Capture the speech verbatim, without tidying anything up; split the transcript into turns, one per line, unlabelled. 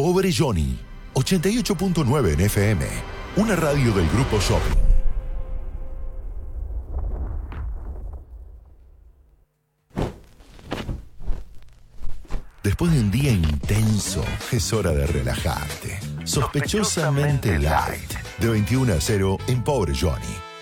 Pobre Johnny, ochenta y ocho punto nueve en F M, una radio del Grupo Shopping. Después de un día intenso, es hora de relajarte. Sospechosamente Light, de veintiuno a cero en Pobre Johnny.